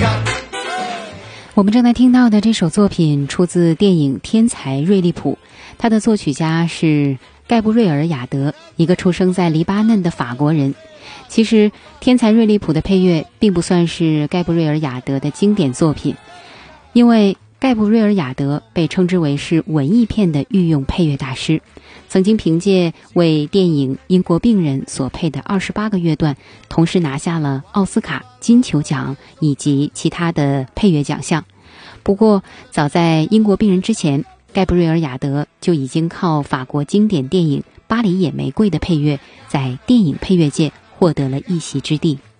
我们正在听到的这首作品出自电影《天才瑞利普》，它的作曲家是盖布瑞尔·雅德，一个出生在黎巴嫩的法国人。其实《天才瑞利普》的配乐并不算是盖布瑞尔·雅德的经典作品，因为盖布瑞尔·雅德被称之为是文艺片的御用配乐大师，曾经凭借为电影《英国病人》所配的28个乐段，同时拿下了奥斯卡、金球奖以及其他的配乐奖项。不过早在《英国病人》之前，盖布瑞尔·雅德就已经靠法国经典电影《巴黎野玫瑰》的配乐，在电影配乐界获得了一席之地。